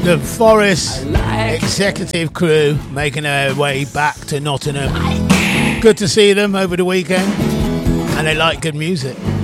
The Forest executive crew making their way back to Nottingham. Good to see them over the weekend, and they like good music.